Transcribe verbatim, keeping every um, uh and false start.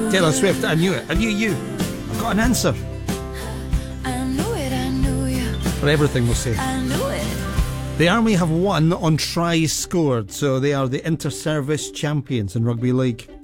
Taylor Swift, I knew it. I knew you. I've got an answer. I knew it, I knew you. For everything, we'll say. I knew it. The Army have won on tries scored, so they are the inter-service champions in rugby league.